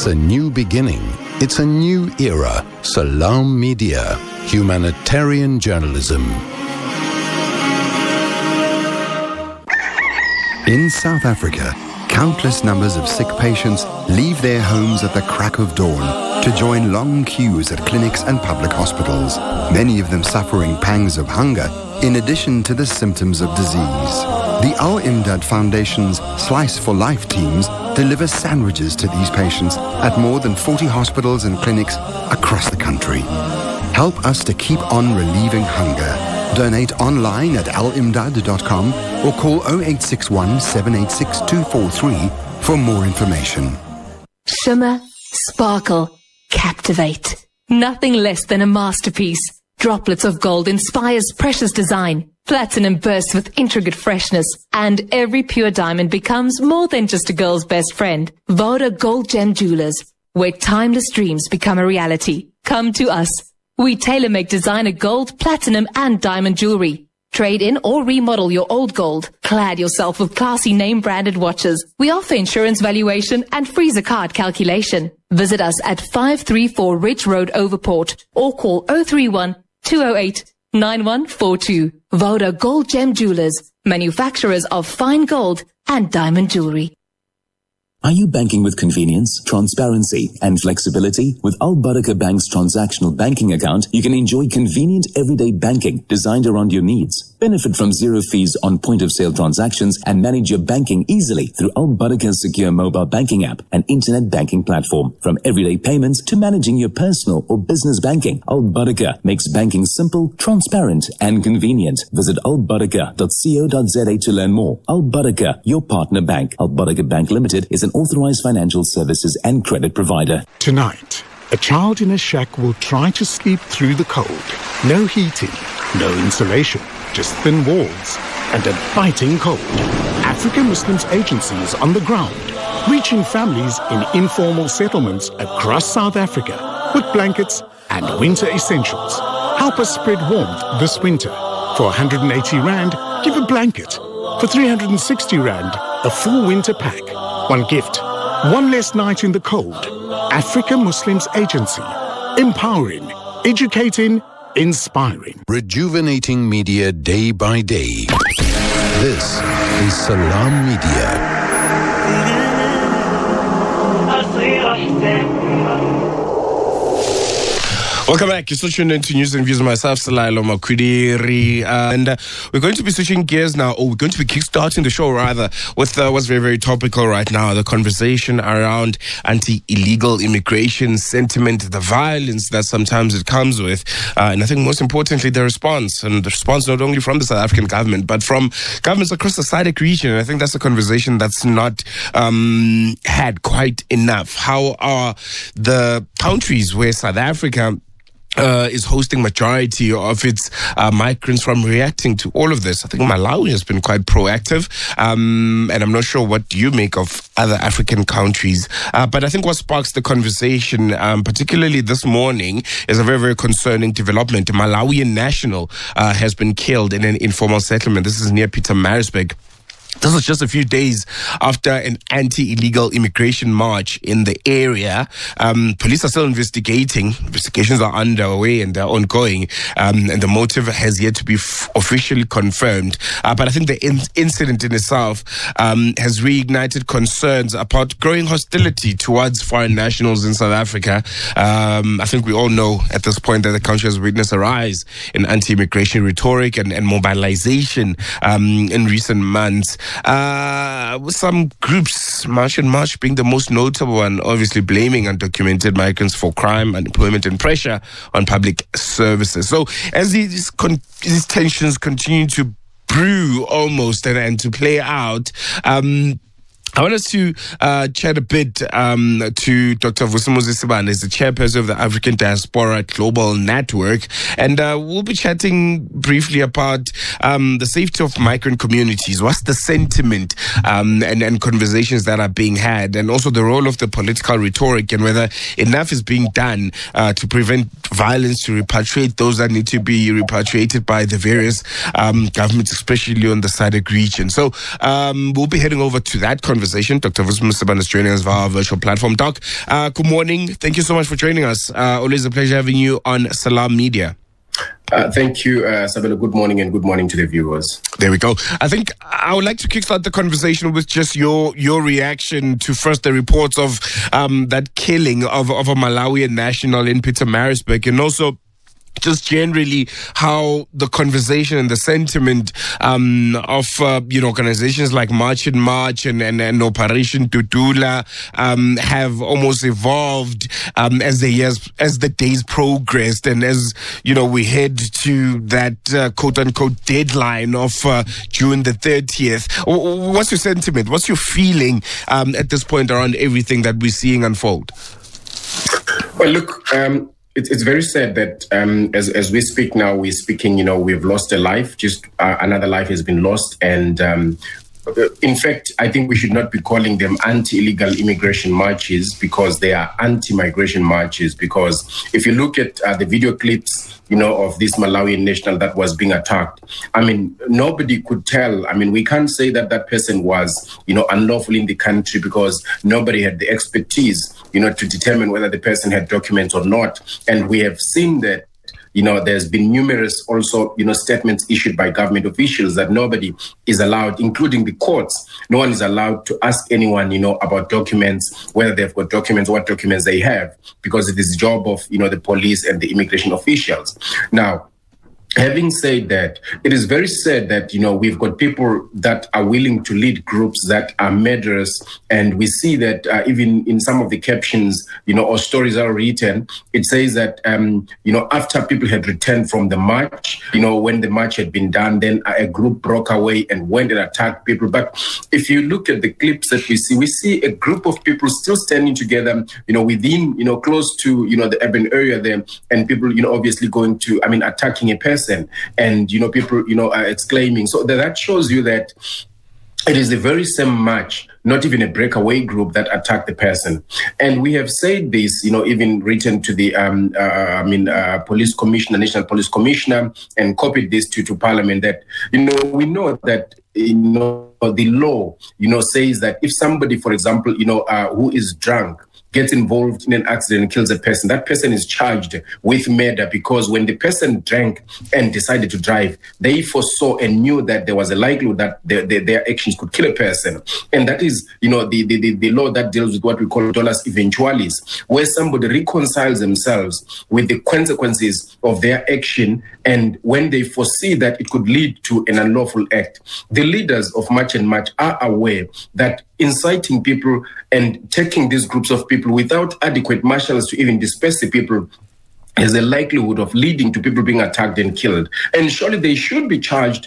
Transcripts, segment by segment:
It's a new beginning. It's a new era. Salam Media. Humanitarian journalism. In South Africa, countless numbers of sick patients leave their homes at the crack of dawn to join long queues at clinics and public hospitals, many of them suffering pangs of hunger in addition to the symptoms of disease. The Al Imdad Foundation's Slice for Life teams deliver sandwiches to these patients at more than 40 hospitals and clinics across the country. Help us to keep on relieving hunger. Donate online at alimdad.com or call 0861 786 243 for more information. Shimmer, sparkle, captivate. Nothing less than a masterpiece. Droplets of gold inspires precious design. Platinum bursts with intricate freshness. And every pure diamond becomes more than just a girl's best friend. Voda Gold Gem Jewelers, where timeless dreams become a reality. Come to us. We tailor-make designer gold, platinum, and diamond jewelry. Trade in or remodel your old gold. Clad yourself with classy name-branded watches. We offer insurance valuation and freezer card calculation. Visit us at 534 Ridge Road, Overport, or call 031 208 9142. Voda Gold Gem Jewelers, manufacturers of fine gold and diamond jewelry. Are you banking with convenience, transparency, and flexibility? With Al Barakah Bank's transactional banking account, you can enjoy convenient everyday banking designed around your needs. Benefit from zero fees on point-of-sale transactions and manage your banking easily through Al Barakah's secure mobile banking app and internet banking platform. From everyday payments to managing your personal or business banking, Al Barakah makes banking simple, transparent, and convenient. Visit albarakah.co.za to learn more. Al Barakah, your partner bank. Al Barakah Bank Limited is an authorized financial services and credit provider. Tonight, a child in a shack will try to sleep through the cold. No heating, no insulation, just thin walls and a biting cold. African Muslims Agency is on the ground, reaching families in informal settlements across South Africa with blankets and winter essentials. Help us spread warmth this winter. For 180 Rand, give a blanket. For 360 Rand, a full winter pack. One gift, one less night in the cold. African Muslims Agency. Empowering, educating, inspiring. Rejuvenating media day by day. This is Salam Media. Welcome back. You're still tuned into News and Views with myself, Salailo Makwidiri. And we're going to be switching gears now, or we're going to be kickstarting the show rather, with what's very, very topical right now, the conversation around anti-illegal immigration sentiment, the violence that sometimes it comes with, and I think most importantly, the response. And the response not only from the South African government, but from governments across the SADC region. And I think that's a conversation that's not had quite enough. How are the countries where South Africa is hosting majority of its migrants from reacting to all of this? I think Malawi has been quite proactive, and I'm not sure what you make of other African countries. But I think what sparks the conversation, particularly this morning, is a very, very concerning development. A Malawian national has been killed in an informal settlement. This is near Pietermaritzburg. This was just a few days after an anti-illegal immigration march in the area. Police are still investigating. Investigations are underway and they're ongoing. And the motive has yet to be officially confirmed. But I think the incident in itself has reignited concerns about growing hostility towards foreign nationals in South Africa. I think we all know at this point that the country has witnessed a rise in anti-immigration rhetoric and mobilization in recent months. With some groups, March and March being the most notable one, obviously blaming undocumented migrants for crime, unemployment, and pressure on public services. So as these tensions continue to brew almost and to play out, I want us to chat a bit to Dr. Vusumuzi Sibanda. He's the chairperson of the African Diaspora Global Network. And we'll be chatting briefly about the safety of migrant communities. What's the sentiment and conversations that are being had, and also the role of the political rhetoric and whether enough is being done to prevent violence, to repatriate those that need to be repatriated by the various governments, especially on the SADC region. So we'll be heading over to that conversation conversation. Dr. Vusi Msibane is joining us via our virtual platform. Doc, good morning. Thank you so much for joining us. Always a pleasure having you on Salam Media. Thank you, Sabelo. Good morning, and good morning to the viewers. There we go. I think I would like to kickstart the conversation with just your reaction to first the reports of that killing of a Malawian national in Pietermaritzburg, and also just generally how the conversation and the sentiment of organizations like March and March and Operation Dudula have almost evolved as the days progressed, and as we head to that quote unquote deadline of June the 30th. What's your sentiment? What's your feeling at this point around everything that we're seeing unfold? Well, look. It's very sad that as we speak now, we're speaking, we've lost a life, just another life has been lost. And in fact, I think we should not be calling them anti-illegal immigration marches, because they are anti-migration marches. Because if you look at the video clips, of this Malawian national that was being attacked, nobody could tell. We can't say that that person was, unlawful in the country, because nobody had the expertise, to determine whether the person had documents or not. And we have seen that, there's been numerous also, statements issued by government officials that nobody is allowed, including the courts. No one is allowed to ask anyone, about documents, whether they've got documents, what documents they have, because it is the job of, the police and the immigration officials. Now, having said that, it is very sad that, we've got people that are willing to lead groups that are murderous. And we see that even in some of the captions, or stories are written, it says that, after people had returned from the march, when the march had been done, then a group broke away and went and attacked people. But if you look at the clips that we see a group of people still standing together, within, close to, the urban area there, and people, obviously going to, attacking a person. And, people, are exclaiming. So that shows you that it is the very same march, not even a breakaway group, that attacked the person. And we have said this, even written to the police commissioner, national police commissioner, and copied this to Parliament, that, we know that, the law, says that if somebody, for example, who is drunk, gets involved in an accident and kills a person, that person is charged with murder, because when the person drank and decided to drive, they foresaw and knew that there was a likelihood that their actions could kill a person. And that is, the law that deals with what we call dolus eventualis, where somebody reconciles themselves with the consequences of their action, and when they foresee that it could lead to an unlawful act. The leaders of March and March are aware that inciting people and taking these groups of people without adequate marshals to even disperse the people has a likelihood of leading to people being attacked and killed. And surely they should be charged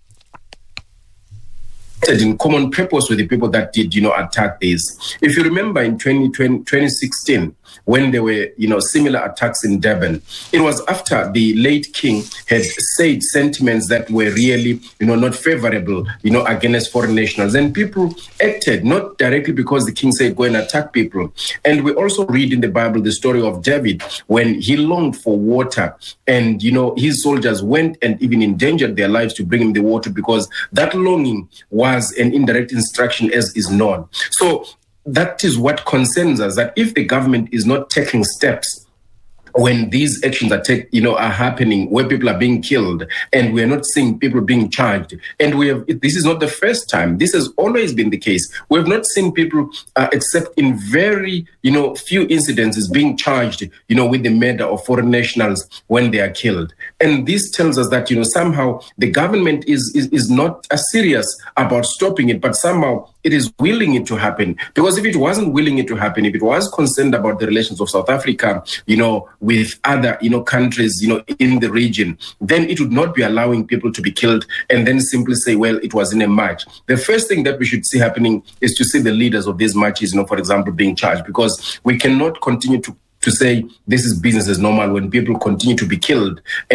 in common purpose with the people that did, attack this. If you remember in 2016, when there were, similar attacks in Durban, it was after the late king had said sentiments that were really, not favorable, against foreign nationals. And people acted, not directly because the king said, go and attack people. And we also read in the Bible the story of David, when he longed for water, and, his soldiers went and even endangered their lives to bring him the water, because that longing was an indirect instruction, as is known. So that is what concerns us, that if the government is not taking steps when these actions are happening, where people are being killed, and we're not seeing people being charged, and this is not the first time. This has always been the case. We have not seen people, except in very, few incidences, being charged, with the murder of foreign nationals when they are killed. And this tells us that, somehow the government is not serious about stopping it, but somehow it is willing it to happen. Because if it wasn't willing it to happen, if it was concerned about the relations of South Africa, with other, countries, in the region, then it would not be allowing people to be killed and then simply say, well, it was in a march. The first thing that we should see happening is to see the leaders of these marches, for example, being charged, because we cannot continue to say this is business as normal when people continue to be killed and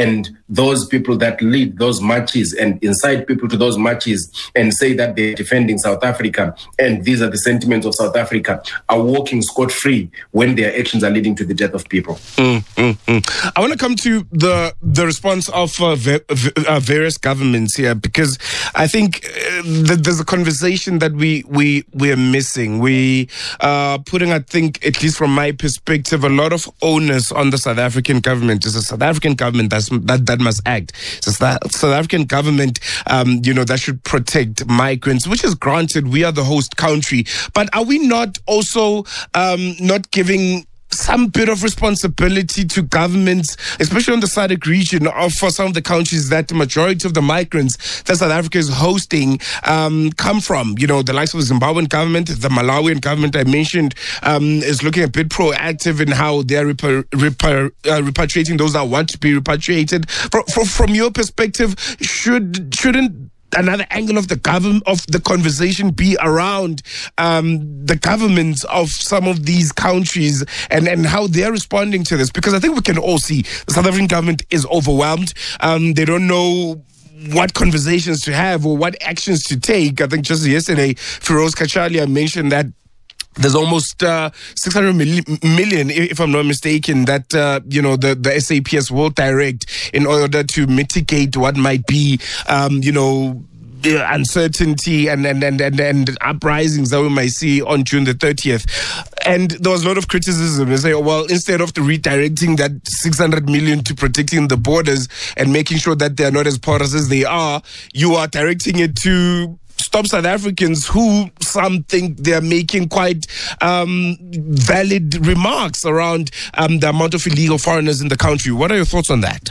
those people that lead those marches and incite people to those marches and say that they're defending South Africa and these are the sentiments of South Africa are walking scot-free when their actions are leading to the death of people. I want to come to the response of various governments here, because I think there's a conversation that we are missing. We are putting, I think, at least from my perspective, a lot of onus on the South African government. It's the South African government that must act. It's the South African government, that should protect migrants, which is granted. We are the host country, but are we not also not giving some bit of responsibility to governments, especially on the SADC region, for some of the countries that the majority of the migrants that South Africa is hosting come from? The likes of the Zimbabwean government, the Malawian government I mentioned is looking a bit proactive in how they are repatriating those that want to be repatriated. From your perspective, shouldn't another angle of the conversation be around the governments of some of these countries and how they're responding to this? Because I think we can all see the South African government is overwhelmed. They don't know what conversations to have or what actions to take. I think just yesterday, Feroz Kachalia mentioned that there's almost 600 million, if I'm not mistaken, that the SAPS will direct in order to mitigate what might be, the uncertainty and uprisings that we might see on June the 30th. And there was a lot of criticism. They say, well, instead of redirecting that 600 million to protecting the borders and making sure that they're not as porous as they are, you are directing it to stop South Africans who some think they're making quite valid remarks around the amount of illegal foreigners in the country. What are your thoughts on that?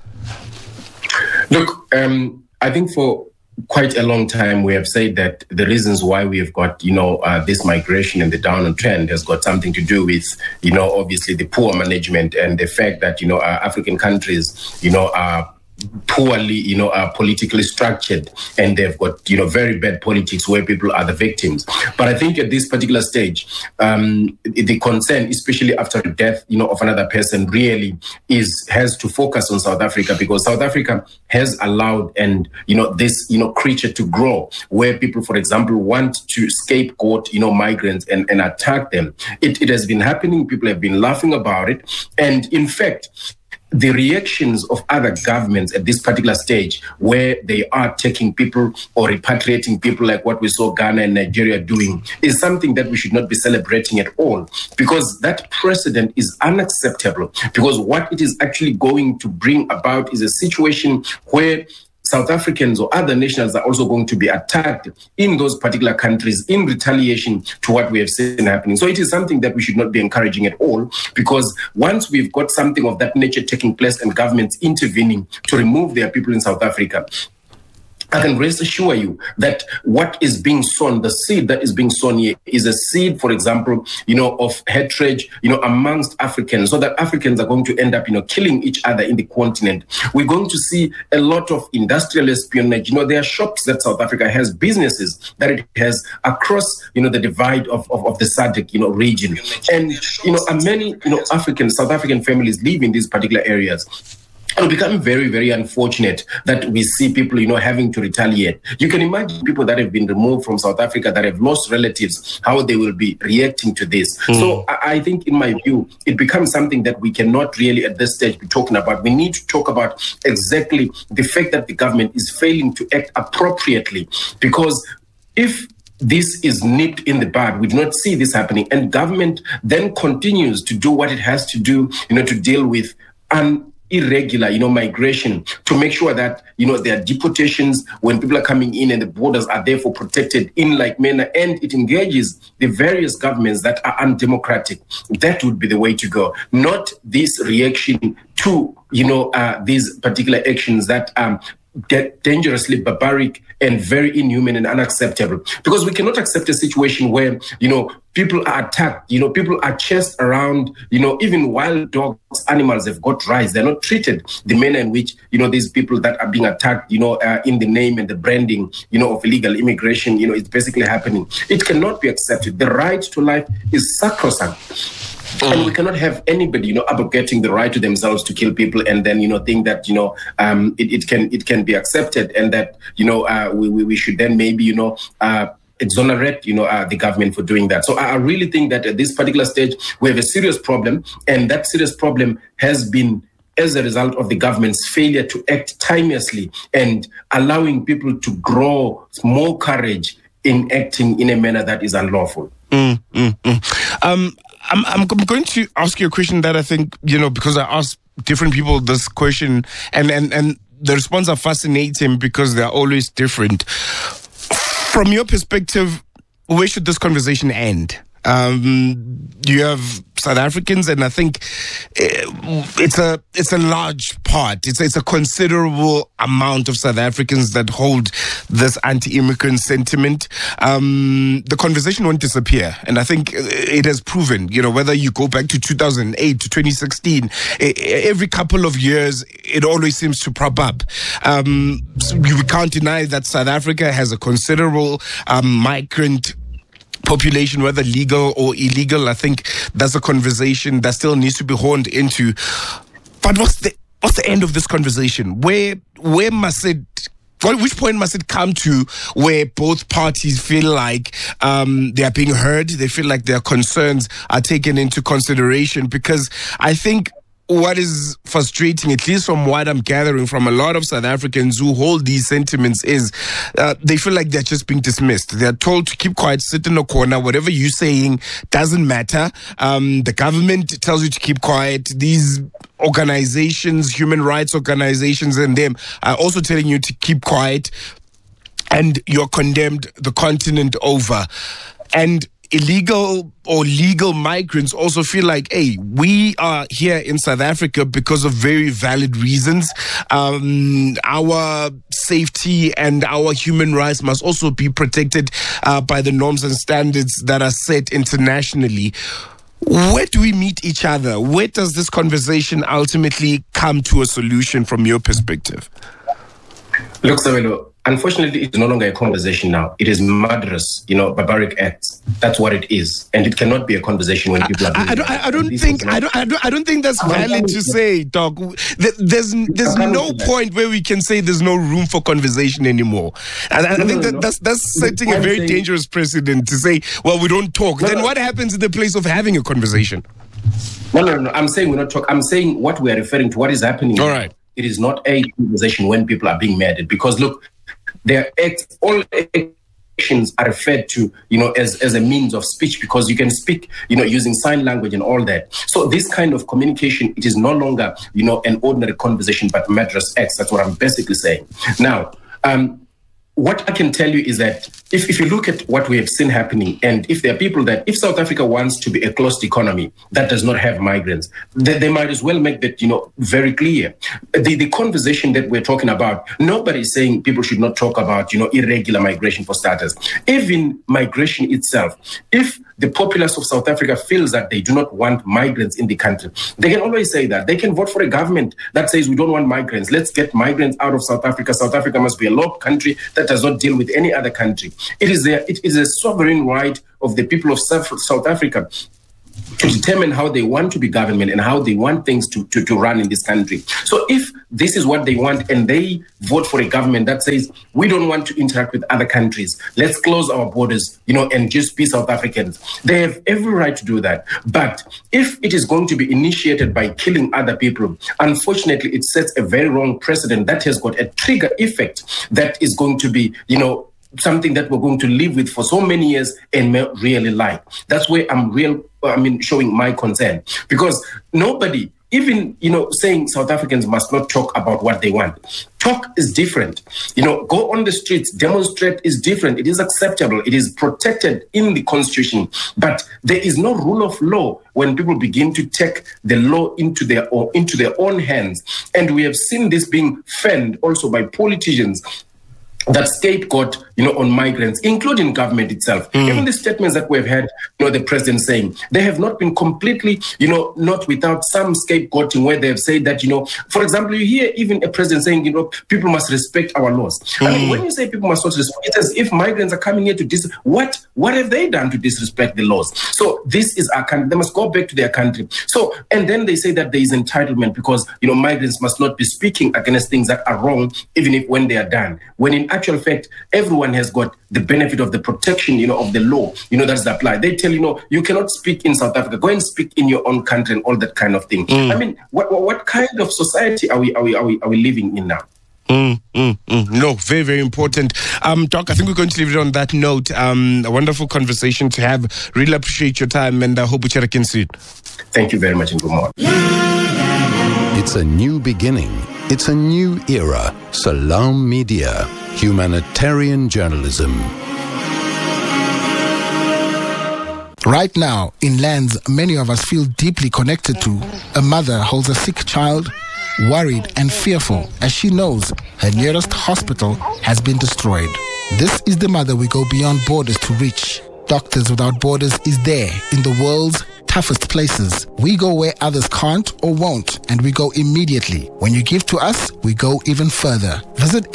Look, I think for quite a long time we have said that the reasons why we have got, this migration and the downward trend has got something to do with, obviously the poor management and the fact that, African countries, are poorly, are politically structured, and they've got, very bad politics where people are the victims. But I think at this particular stage, the concern, especially after the death, of another person, really has to focus on South Africa, because South Africa has allowed this, creature to grow, where people, for example, want to scapegoat, migrants and attack them. It has been happening. People have been laughing about it. And in fact, the reactions of other governments at this particular stage, where they are taking people or repatriating people like what we saw Ghana and Nigeria doing, is something that we should not be celebrating at all, because that precedent is unacceptable. Because what it is actually going to bring about is a situation where South Africans or other nationals are also going to be attacked in those particular countries in retaliation to what we have seen happening. So it is something that we should not be encouraging at all, because once we've got something of that nature taking place and governments intervening to remove their people in South Africa, I can rest assure you that what is being sown, the seed that is being sown here, is a seed, for example, of hatred, amongst Africans, so that Africans are going to end up, killing each other in the continent. We're going to see a lot of industrial espionage. There are shops that South Africa has, businesses that it has across, the divide of the SADC, region. And, many, South African families live in these particular areas. It become very, very unfortunate that we see people, having to retaliate. You can imagine people that have been removed from South Africa, that have lost relatives, how they will be reacting to this. So I think, in my view, it becomes something that we cannot really at this stage be talking about. We need to talk about exactly the fact that the government is failing to act appropriately, because if this is nipped in the bud, we do not see this happening, and government then continues to do what it has to do, to deal with irregular, migration, to make sure that, there are deportations when people are coming in and the borders are therefore protected in like manner, and it engages the various governments that are undemocratic. That would be the way to go, not this reaction to, these particular actions that get dangerously barbaric and very inhuman and unacceptable. Because we cannot accept a situation where, people are attacked, people are chased around, even wild dogs, animals have got rights. They're not treated the manner in which, these people that are being attacked, in the name and the branding, of illegal immigration, it's basically happening. It cannot be accepted. The right to life is sacrosanct. And we cannot have anybody, abrogating the right to themselves to kill people, and then, think that, it can be accepted, and that, we should then maybe, exonerate, the government for doing that. So I really think that at this particular stage, we have a serious problem, and that serious problem has been as a result of the government's failure to act timeously and allowing people to grow more courage in acting in a manner that is unlawful. I'm going to ask you a question that I think, because I asked different people this question, and the responses are fascinating because they're always different. From your perspective, where should this conversation end? You have South Africans, and I think it's a large part. It's a considerable amount of South Africans that hold this anti-immigrant sentiment. The conversation won't disappear, and I think it has proven. Whether you go back to 2008 to 2016, every couple of years it always seems to prop up. So we can't deny that South Africa has a considerable migrant population, whether legal or illegal. I think that's a conversation that still needs to be honed into. But what's the end of this conversation? Where must it? Which point must it come to where both parties feel like they are being heard? They feel like their concerns are taken into consideration? Because I think what is frustrating, at least from what I'm gathering from a lot of South Africans who hold these sentiments, is they feel like they're just being dismissed. They're told to keep quiet, sit in a corner. Whatever you're saying doesn't matter. The government tells you to keep quiet. These organizations, human rights organizations, and them are also telling you to keep quiet, and you're condemned the continent over. And illegal or legal migrants also feel like, hey, we are here in South Africa because of very valid reasons. Our safety and our human rights must also be protected by the norms and standards that are set internationally. Where do we meet each other? Where does this conversation ultimately come to a solution from your perspective? Look, Sabelo, unfortunately, it's no longer a conversation now. It is murderous, barbaric acts. That's what it is, and it cannot be a conversation when people are. I don't think that's valid to say, Doc. There's no point where we can say there's no room for conversation anymore. And I think that's setting a very dangerous precedent to say, well, we don't talk. Then what happens in the place of having a conversation? No. I'm saying we're not talking. I'm saying what we are referring to. What is happening? All right. It is not a conversation when people are being murdered, because look, all actions are referred to, as a means of speech, because you can speak, using sign language and all that. So this kind of communication, it is no longer, an ordinary conversation, but murderous acts. That's what I'm basically saying. Now, what I can tell you is that if you look at what we have seen happening, and if there are people that, if South Africa wants to be a closed economy that does not have migrants, they might as well make that, very clear. The conversation that we're talking about, nobody is saying people should not talk about, irregular migration for starters. Even migration itself, if the populace of South Africa feels that they do not want migrants in the country, they can always say that. They can vote for a government that says we don't want migrants. Let's get migrants out of South Africa. South Africa must be a law country that does not deal with any other country. It is a sovereign right of the people of South Africa to determine how they want to be government and how they want things to run in this country. So if this is what they want and they vote for a government that says, we don't want to interact with other countries, let's close our borders, and just be South Africans, they have every right to do that. But if it is going to be initiated by killing other people, unfortunately, it sets a very wrong precedent that has got a trigger effect that is going to be, something that we're going to live with for so many years and really like. That's where I'm showing my concern, because nobody, even, saying South Africans must not talk about what they want. Talk is different. Go on the streets, demonstrate is different. It is acceptable. It is protected in the Constitution. But there is no rule of law when people begin to take the law into their own hands. And we have seen this being fanned also by politicians that scapegoat on migrants, including government itself. Even the statements that we've had, the president saying, they have not been completely, not without some scapegoating where they have said that, for example, you hear even a president saying, people must respect our laws. I mean, when you say people must not respect, it's as if migrants are coming here to what have they done to disrespect the laws? So this is our country. They must go back to their country. So, and then they say that there is entitlement because, migrants must not be speaking against things that are wrong, even if when they are done. When in actual fact, everyone has got the benefit of the protection, of the law, that's applied. They tell you cannot speak in South Africa. Go and speak in your own country and all that kind of thing. I mean, what kind of society are we living in now? No, very, very important. Doc, I think we're going to leave it on that note. A wonderful conversation to have. Really appreciate your time, and I hope we chat again soon. Thank you very much, and good morning. It's a new beginning. It's a new era. Salam Media. Humanitarian journalism. Right now, in lands many of us feel deeply connected to, a mother holds a sick child, worried and fearful as she knows her nearest hospital has been destroyed. This is the mother we go beyond borders to reach. Doctors Without Borders is there in the world's toughest places. We go where others can't or won't, and we go immediately. When you give to us, we go even further. Visit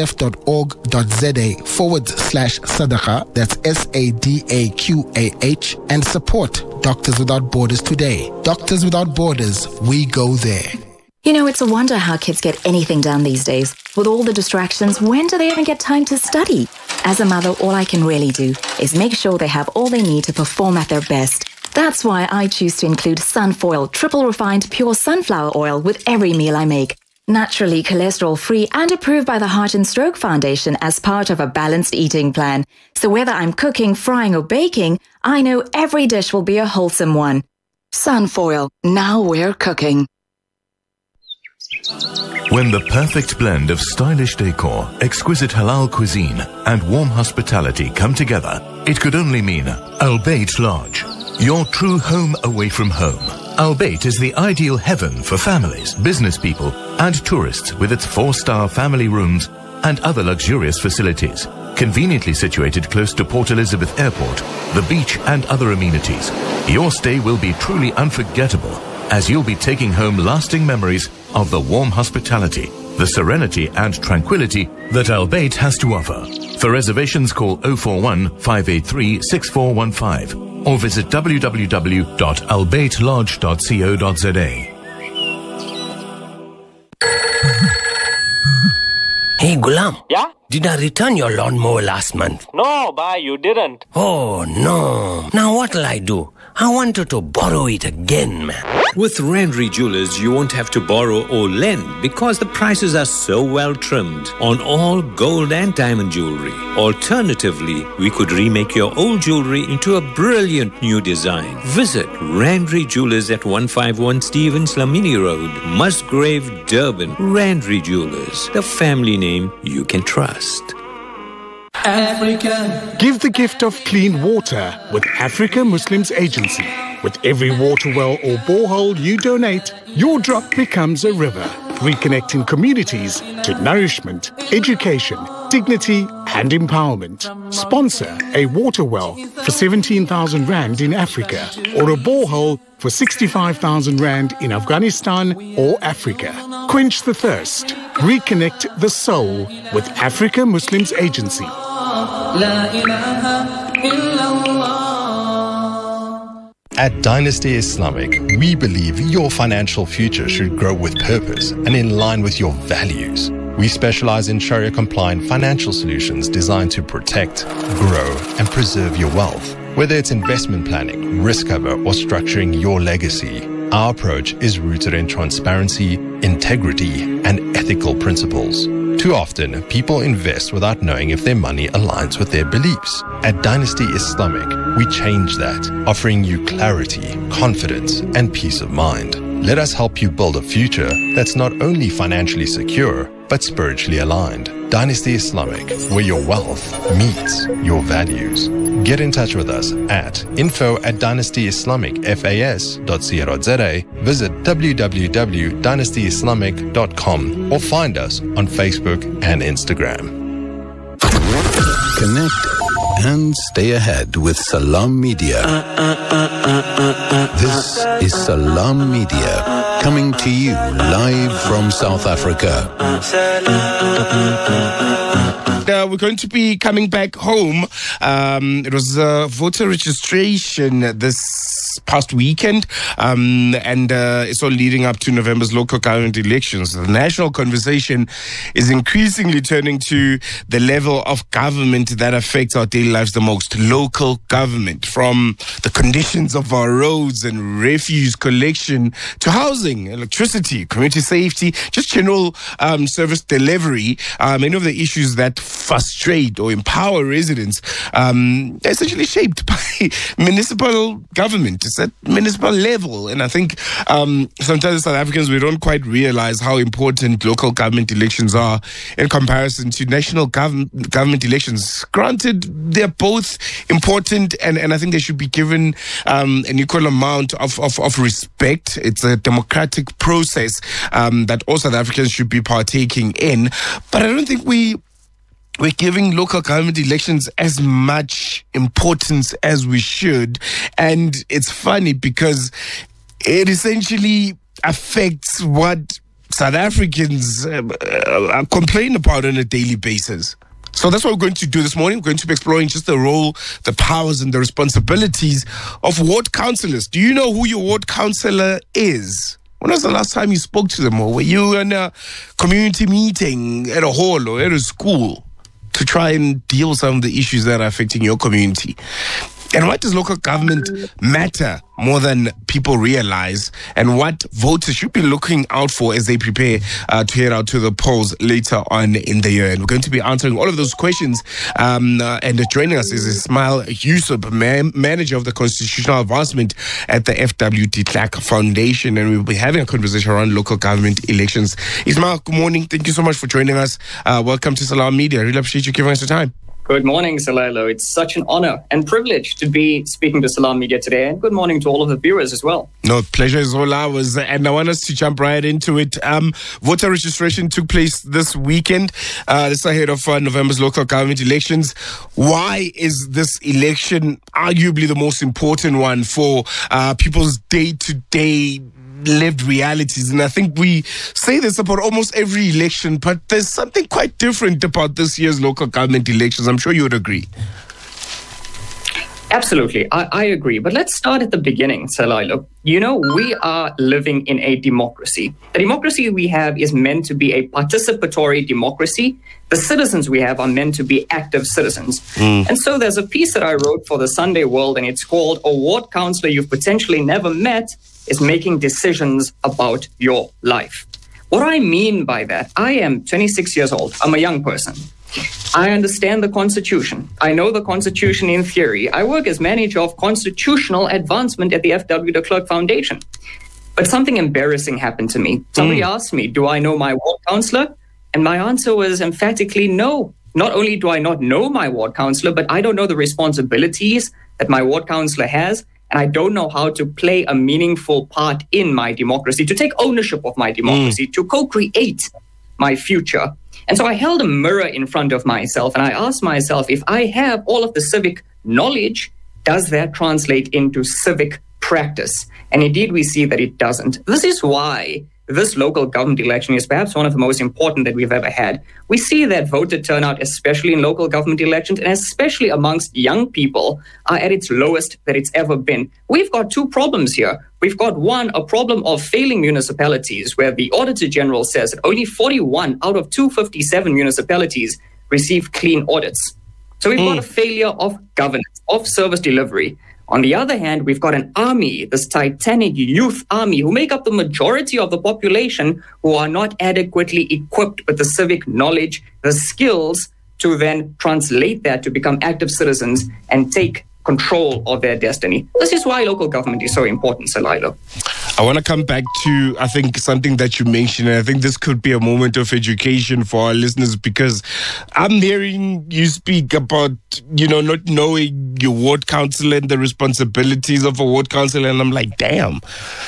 msf.org.za/sadaqa, that's SADAQAH, and support Doctors Without Borders today. Doctors Without Borders, we go there. It's a wonder how kids get anything done these days. With all the distractions, when do they even get time to study? As a mother, all I can really do is make sure they have all they need to perform at their best. That's why I choose to include Sunfoil triple refined pure sunflower oil with every meal I make. Naturally cholesterol-free and approved by the Heart and Stroke Foundation as part of a balanced eating plan. So whether I'm cooking, frying or baking, I know every dish will be a wholesome one. Sunfoil, now we're cooking. When the perfect blend of stylish decor, exquisite halal cuisine, and warm hospitality come together, it could only mean Al Bayt Lodge, your true home away from home. Al Bayt is the ideal heaven for families, business people, and tourists with its 4-star family rooms and other luxurious facilities. Conveniently situated close to Port Elizabeth Airport, the beach, and other amenities, your stay will be truly unforgettable, as you'll be taking home lasting memories of the warm hospitality, the serenity and tranquility that Al Bayt has to offer. For reservations, call 041 583 6415 or visit www.albaytlodge.co.za. Hey, Gulam. Yeah? Did I return your lawnmower last month? No, bhai, you didn't. Oh, no. Now what'll I do? I wanted to borrow it again, man. With Randry Jewelers, you won't have to borrow or lend because the prices are so well trimmed on all gold and diamond jewelry. Alternatively, we could remake your old jewelry into a brilliant new design. Visit Randry Jewelers at 151 Stevens Lamini Road, Musgrave, Durban. Randry Jewelers, the family name you can trust. Africa. Give the gift of clean water with Africa Muslims Agency. With every water well or borehole you donate, your drop becomes a river, reconnecting communities to nourishment, education, dignity and empowerment. Sponsor a water well for 17,000 Rand in Africa or a borehole for 65,000 Rand in Afghanistan or Africa. Quench the thirst. Reconnect the soul with Africa Muslims Agency. At Dynasty Islamic, we believe your financial future should grow with purpose and in line with your values. We specialize in Sharia-compliant financial solutions designed to protect, grow, and preserve your wealth. Whether it's investment planning, risk cover, or structuring your legacy, our approach is rooted in transparency, integrity, and ethical principles. Too often, people invest without knowing if their money aligns with their beliefs. At Dynasty Islamic, we change that, offering you clarity, confidence, and peace of mind. Let us help you build a future that's not only financially secure, but spiritually aligned. Dynasty Islamic, where your wealth meets your values. Get in touch with us at info@dynastyislamicfas.co.za, visit www.dynastyislamic.com or find us on Facebook and Instagram. Connect and stay ahead with Salam Media. This is Salam Media, coming to you live from South Africa. We're going to be coming back home. It was voter registration this past weekend, and it's all leading up to November's local government elections. The national conversation is increasingly turning to the level of government that affects our daily lives the most. Local government, from the conditions of our roads and refuse collection to housing, electricity, community safety, just general service delivery. Many of the issues that frustrate or empower residents are essentially shaped by municipal government. It's at municipal level. And I think sometimes as South Africans, we don't quite realize how important local government elections are in comparison to national government elections. Granted, they're both important, and I think they should be given an equal amount of respect. It's a democratic process that all South Africans should be partaking in. But I don't think we're giving local government elections as much importance as we should. And it's funny because it essentially affects what South Africans complain about on a daily basis. So that's what we're going to do this morning. We're going to be exploring just the role, the powers, and the responsibilities of ward councillors. Do you know who your ward councillor is? When was the last time you spoke to them? Or were you in a community meeting at a hall or at a school to try and deal with some of the issues that are affecting your community? And what does local government matter more than people realize, and what voters should be looking out for as they prepare to head out to the polls later on in the year? And we're going to be answering all of those questions. And joining us is Ismail Yusuf, manager of the Constitutional Advancement at the FW de Klerk Foundation. And we'll be having a conversation around local government elections. Ismail, good morning. Thank you so much for joining us. Welcome to Salam Media. I really appreciate you giving us your time. Good morning, Salilo. It's such an honor and privilege to be speaking to Salam Media today. And good morning to all of the viewers as well. No, pleasure is all ours. And I want us to jump right into it. Voter registration took place this weekend. This is ahead of November's local government elections. Why is this election arguably the most important one for people's day-to-day lived realities? And I think we say this about almost every election, but there's something quite different about this year's local government elections. I'm sure you would agree. Absolutely. I agree. But let's start at the beginning, Salilo. You know, we are living in a democracy. The democracy we have is meant to be a participatory democracy. The citizens we have are meant to be active citizens. And so there's a piece that I wrote for the Sunday World, and it's called "A Ward Councillor You've Potentially Never Met is Making Decisions About Your Life." What I mean by that, I am 26 years old. I'm a young person. I understand the Constitution. I know the Constitution in theory. I work as manager of constitutional advancement at the FW de Klerk Foundation. But something embarrassing happened to me. Somebody asked me, do I know my ward councillor? And my answer was emphatically no. Not only do I not know my ward councillor, but I don't know the responsibilities that my ward councillor has. And I don't know how to play a meaningful part in my democracy, to take ownership of my democracy, to co-create my future. And so I held a mirror in front of myself and I asked myself, if I have all of the civic knowledge, does that translate into civic practice? And indeed, we see that it doesn't. This is why this local government election is perhaps one of the most important that we've ever had. We see that voter turnout, especially in local government elections, and especially amongst young people, are at its lowest that it's ever been. We've got two problems here. We've got one, a problem of failing municipalities, where the Auditor General says that only 41 out of 257 municipalities receive clean audits. So we've got a failure of governance, of service delivery. On the other hand, we've got an army, this titanic youth army, who make up the majority of the population, who are not adequately equipped with the civic knowledge, the skills to then translate that to become active citizens and take control of their destiny. This is why local government is so important, Salilo. I want to come back to, I think, something that you mentioned, and I think this could be a moment of education for our listeners, because I'm hearing you speak about, not knowing your ward councillor and the responsibilities of a ward councillor, and I'm like, damn,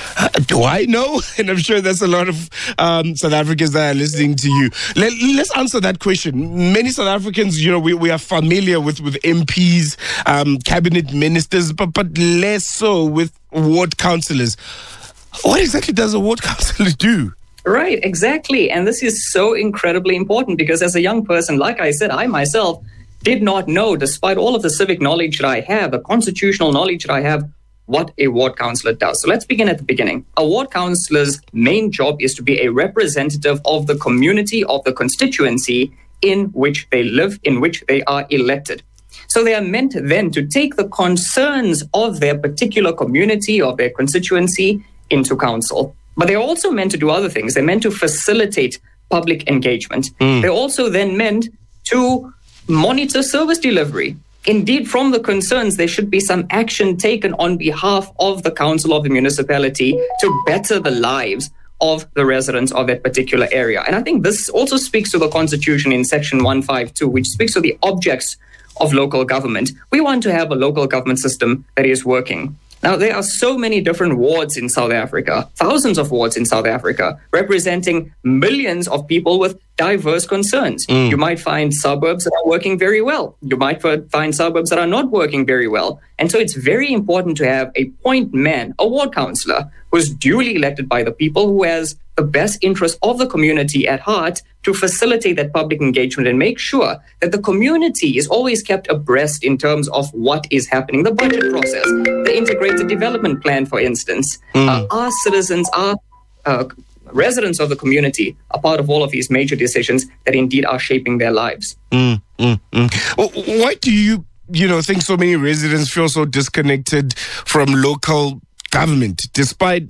do I know? And I'm sure there's a lot of South Africans that are listening to you. Let's answer that question. Many South Africans, we are familiar with MPs, cabinet ministers, but less so with ward councillors. What exactly does a ward councillor do? Right, exactly. And this is so incredibly important, because as a young person, like I said, I myself did not know, despite all of the civic knowledge that I have, the constitutional knowledge that I have, what a ward councillor does. So let's begin at the beginning. A ward councillor's main job is to be a representative of the community, of the constituency in which they live, in which they are elected. So they are meant then to take the concerns of their particular community, of their constituency, into council. But they're also meant to do other things. They're meant to facilitate public engagement. They're also then meant to monitor service delivery. Indeed, from the concerns, there should be some action taken on behalf of the council of the municipality to better the lives of the residents of that particular area. And I think this also speaks to the Constitution in Section 152, which speaks to the objects of local government. We want to have a local government system that is working. Now, there are so many different wards in South Africa, thousands of wards in South Africa, representing millions of people with diverse concerns. You might find suburbs that are working very well. You might find suburbs that are not working very well. And so it's very important to have a point man, a ward councillor, who is duly elected by the people, who has the best interest of the community at heart, to facilitate that public engagement and make sure that the community is always kept abreast in terms of what is happening, the budget process, the integrated development plan, for instance. Our citizens, our residents of the community are part of all of these major decisions that indeed are shaping their lives. Why do you think so many residents feel so disconnected from local government, despite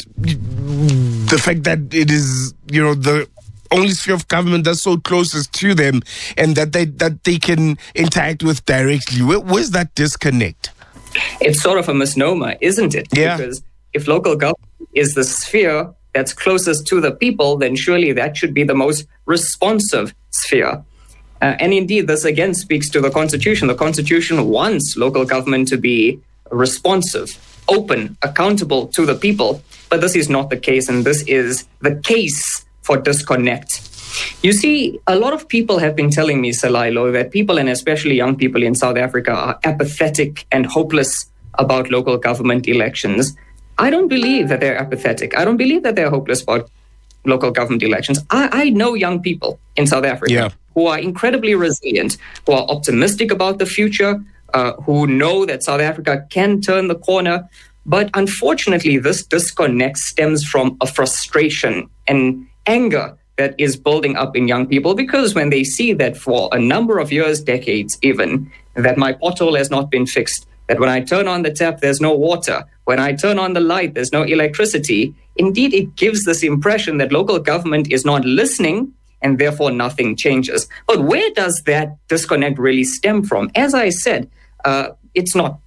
the fact that it is, the only sphere of government that's so closest to them, and that they can interact with directly? Where's that disconnect? It's sort of a misnomer, isn't it? Yeah. Because if local government is the sphere that's closest to the people, then surely that should be the most responsive sphere. And indeed, this again speaks to the Constitution. The Constitution wants local government to be responsive, open, accountable to the people. But this is not the case, and this is the case for disconnect. You see, a lot of people have been telling me, Selailo, that people, and especially young people in South Africa, are apathetic and hopeless about local government elections. I don't believe that they're apathetic. I don't believe that they're hopeless about local government elections. I know young people in South Africa who are incredibly resilient, who are optimistic about the future, who know that South Africa can turn the corner. But unfortunately, this disconnect stems from a frustration and anger that is building up in young people, because when they see that for a number of years, decades even, that my pothole has not been fixed, that when I turn on the tap, there's no water, when I turn on the light, there's no electricity, indeed, it gives this impression that local government is not listening, and therefore nothing changes. But where does that disconnect really stem from? As I said, it's not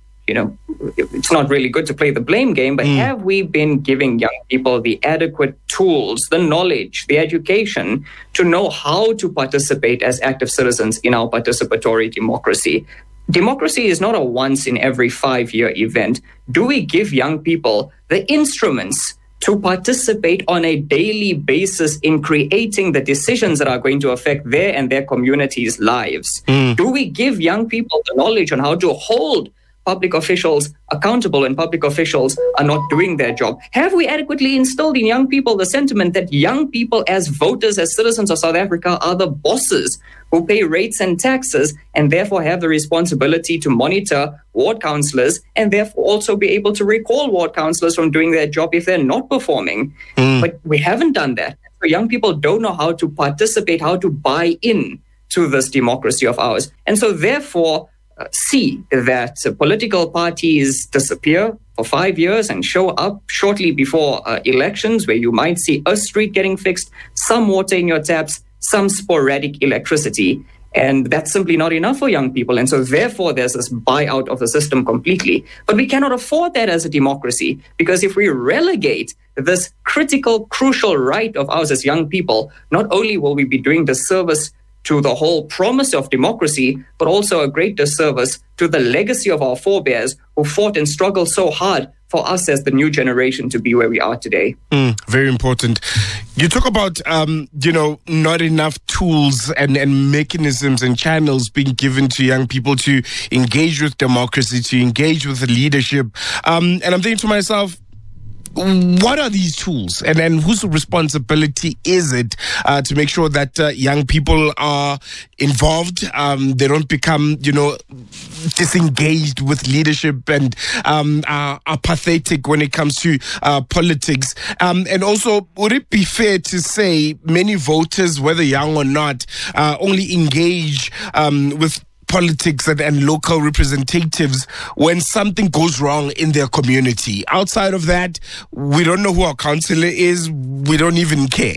really good to play the blame game, but have we been giving young people the adequate tools, the knowledge, the education to know how to participate as active citizens in our participatory democracy? Democracy is not a once in every 5-year event. Do we give young people the instruments to participate on a daily basis in creating the decisions that are going to affect their and their communities' lives? Do we give young people the knowledge on how to hold public officials accountable when public officials are not doing their job? Have we adequately instilled in young people the sentiment that young people as voters, as citizens of South Africa, are the bosses who pay rates and taxes and therefore have the responsibility to monitor ward councillors and therefore also be able to recall ward councillors from doing their job if they're not performing? But we haven't done that. So young people don't know how to participate, how to buy in to this democracy of ours. And so therefore, see that political parties disappear for 5 years and show up shortly before elections, where you might see a street getting fixed, some water in your taps, some sporadic electricity. And that's simply not enough for young people. And so therefore, there's this buyout of the system completely. But we cannot afford that as a democracy, because if we relegate this critical, crucial right of ours as young people, not only will we be doing disservice to the whole promise of democracy, but also a great disservice to the legacy of our forebears who fought and struggled so hard for us as the new generation to be where we are today. Very important. You talk about, not enough tools and mechanisms and channels being given to young people to engage with democracy, to engage with the leadership. And I'm thinking to myself, what are these tools, and whose responsibility is it to make sure that young people are involved, they don't become, disengaged with leadership and are apathetic when it comes to politics? And also, would it be fair to say many voters, whether young or not, only engage with politics and local representatives when something goes wrong in their community? Outside of that, we don't know who our councillor is. We don't even care.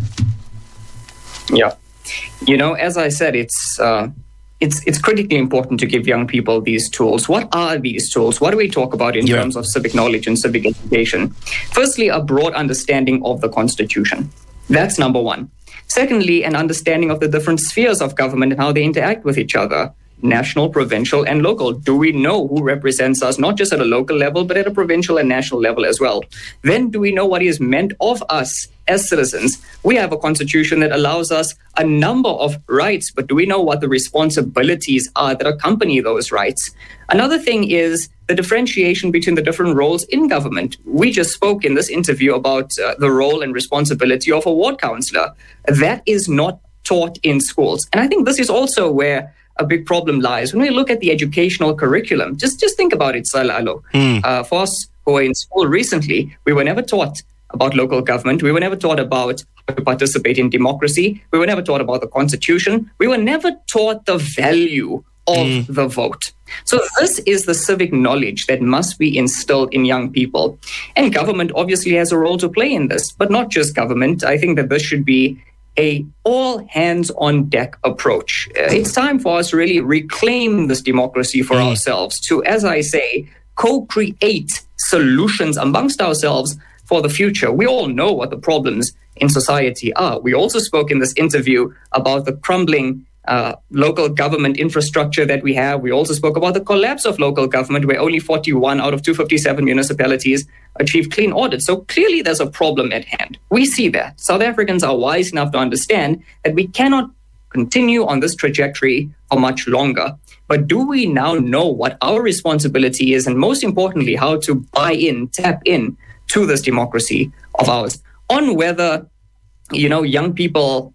Yeah. As I said, it's critically important to give young people these tools. What are these tools? What do we talk about in terms of civic knowledge and civic education? Firstly, a broad understanding of the Constitution. That's number one. Secondly, an understanding of the different spheres of government and how they interact with each other. National, provincial, and local. Do we know who represents us, not just at a local level, but at a provincial and national level as well? Then do we know what is meant of us as citizens? We have a constitution that allows us a number of rights, but do we know what the responsibilities are that accompany those rights? Another thing is the differentiation between the different roles in government. We just spoke in this interview about the role and responsibility of a ward councillor. That is not taught in schools. And I think this is also where a big problem lies. When we look at the educational curriculum, just think about it, Salalo. For us who were in school recently, we were never taught about local government. We were never taught about how to participate in democracy. We were never taught about the Constitution. We were never taught the value of the vote. So this is the civic knowledge that must be instilled in young people. And government obviously has a role to play in this, but not just government. I think that this should be a all hands on deck approach. It's time for us to really reclaim this democracy for ourselves, to, as I say, co-create solutions amongst ourselves for the future. We all know what the problems in society are. We also spoke in this interview about the crumbling local government infrastructure that we have. We also spoke about the collapse of local government, where only 41 out of 257 municipalities achieved clean audits. So clearly there's a problem at hand. We see that. South Africans are wise enough to understand that we cannot continue on this trajectory for much longer. But do we now know what our responsibility is, and most importantly, how to buy in, tap in to this democracy of ours? On whether, young people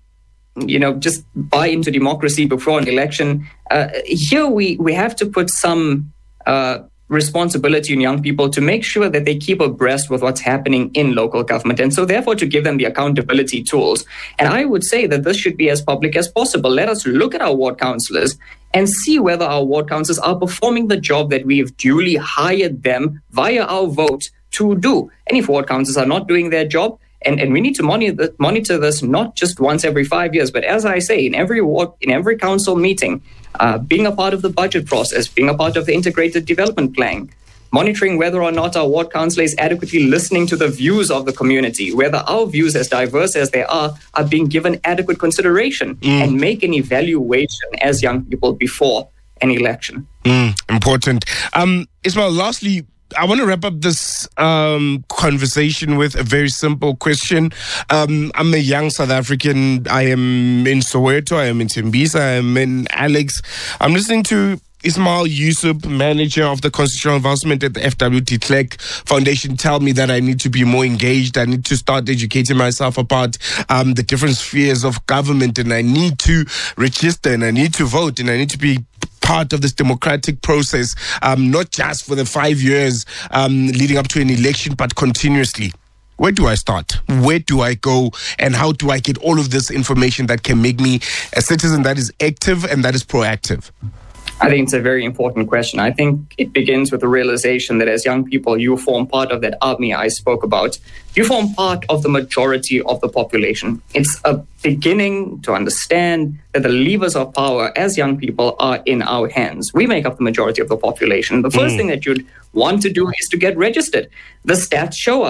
just buy into democracy before an election. Here we have to put some responsibility on young people to make sure that they keep abreast with what's happening in local government. And so therefore to give them the accountability tools. And I would say that this should be as public as possible. Let us look at our ward councillors and see whether our ward councillors are performing the job that we've duly hired them via our vote to do. And if ward councillors are not doing their job, and we need to monitor this not just once every 5 years, but as I say, in every ward, in every council meeting, being a part of the budget process, being a part of the integrated development plan, monitoring whether or not our ward councillor is adequately listening to the views of the community, whether our views, as diverse as they are being given adequate consideration, and make an evaluation as young people before an election. Important. Ismail, lastly, I want to wrap up this conversation with a very simple question. I'm a young South African. I am in Soweto. I am in Tembisa. I am in Alex. I'm listening to Ismail Yusuf, manager of the Constitutional Advancement at the FW de Klerk Foundation, tell me that I need to be more engaged. I need to start educating myself about the different spheres of government, and I need to register, and I need to vote, and I need to be part of this democratic process, not just for the 5 years leading up to an election, but continuously. Where do I start? Where do I go? And how do I get all of this information that can make me a citizen that is active and that is proactive? I think it's a very important question. I think it begins with the realization that as young people, you form part of that army I spoke about. You form part of the majority of the population. It's a beginning to understand that the levers of power as young people are in our hands. We make up the majority of the population. The first thing that you'd want to do is to get registered. The stats show us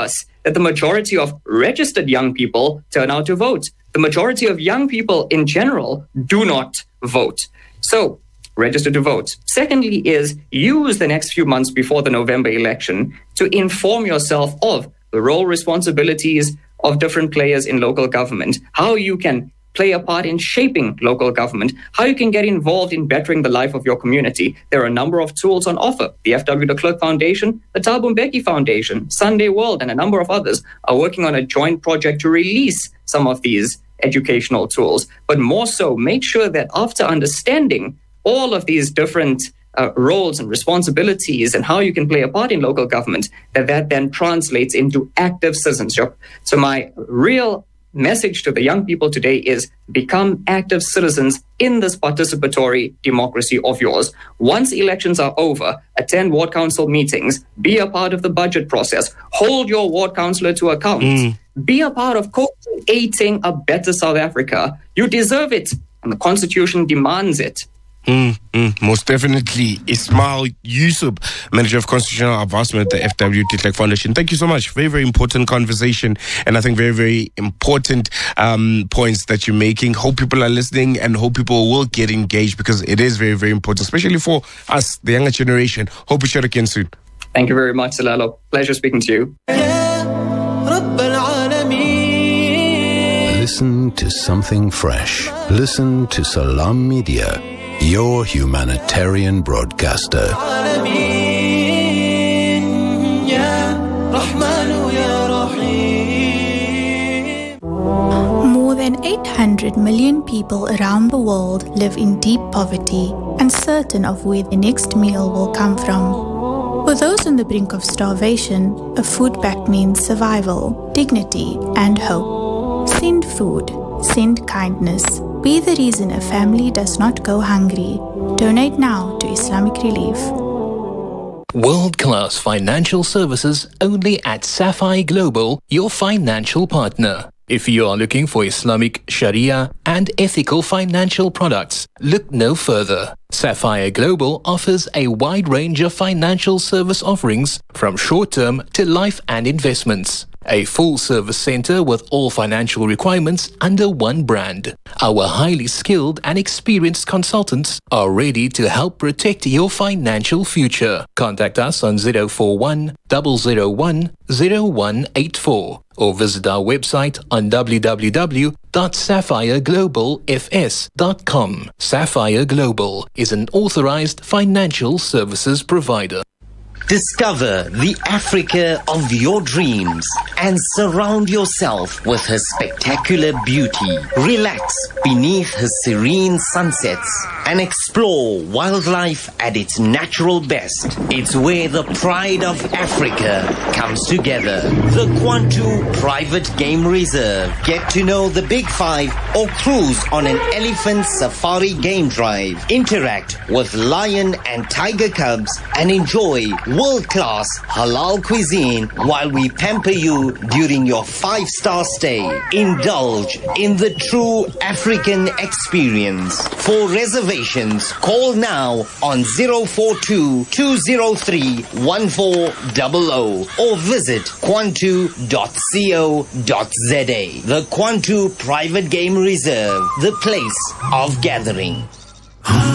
that the majority of registered young people turn out to vote. The majority of young people in general do not vote. So, register to vote. Secondly is use the next few months before the November election to inform yourself of the role, responsibilities of different players in local government, how you can play a part in shaping local government, how you can get involved in bettering the life of your community. There are a number of tools on offer. The F.W. de Klerk Foundation, the Thabo Mbeki Foundation, Sunday World, and a number of others are working on a joint project to release some of these educational tools. But more so, make sure that after understanding all of these different roles and responsibilities and how you can play a part in local government, that then translates into active citizenship. So my real message to the young people today is become active citizens in this participatory democracy of yours. Once elections are over, attend ward council meetings, be a part of the budget process, hold your ward councillor to account, be a part of co-creating a better South Africa. You deserve it, and the Constitution demands it. Most definitely. Ismail Yusuf, Manager of Constitutional Advancement at the F.W. de Klerk Foundation. Thank you so much. Very, very important conversation, and I think very, very important points that you're making. Hope people are listening and hope people will get engaged, because it is very, very important, especially for us, the younger generation. Hope we share again soon. Thank you very much, Salalo. Pleasure speaking to you. Listen to something fresh. Listen to Salam Media, your humanitarian broadcaster. More than 800 million people around the world live in deep poverty, uncertain of where the next meal will come from. For those on the brink of starvation, a food pact means survival, dignity, and hope. Send food. Send kindness. Be the reason a family does not go hungry. Donate now to Islamic Relief. World-class financial services only at Sapphire Global, your financial partner. If you are looking for Islamic, Sharia and ethical financial products, look no further. Sapphire Global offers a wide range of financial service offerings from short-term to life and investments. A full-service center with all financial requirements under one brand. Our highly skilled and experienced consultants are ready to help protect your financial future. Contact us on 041 001 0184 or visit our website on www.sapphireglobalfs.com. Sapphire Global is an authorized financial services provider. Discover the Africa of your dreams and surround yourself with her spectacular beauty. Relax beneath her serene sunsets and explore wildlife at its natural best. It's where the pride of Africa comes together. The Kwantu Private Game Reserve. Get to know the Big Five or cruise on an elephant safari game drive. Interact with lion and tiger cubs and enjoy world-class halal cuisine while we pamper you during your 5-star stay. Indulge in the true African experience. For reservations, call now on 042-203-1400 or visit kwantu.co.za. The Kwantu Private Game Reserve, the place of gathering.